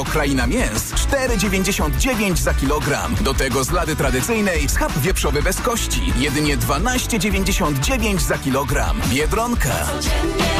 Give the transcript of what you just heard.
Kraina mięs 4,99 za kilogram. Do tego z lady tradycyjnej schab wieprzowy bez kości jedynie 12,99 za kilogram. Biedronka.